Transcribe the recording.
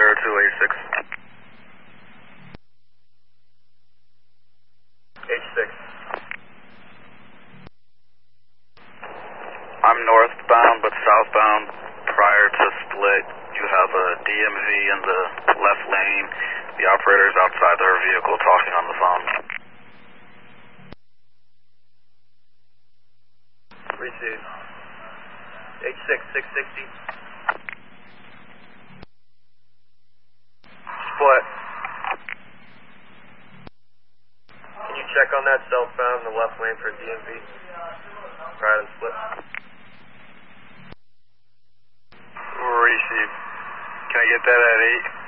0286. H6. I'm northbound but southbound prior to split. You have a DMV in the left lane. The operator is outside their vehicle talking on the phone. Receive. H6, 660. Split. Can you check on that southbound in the left lane for DMV? Prior to split. Receive. Can I get that at 8?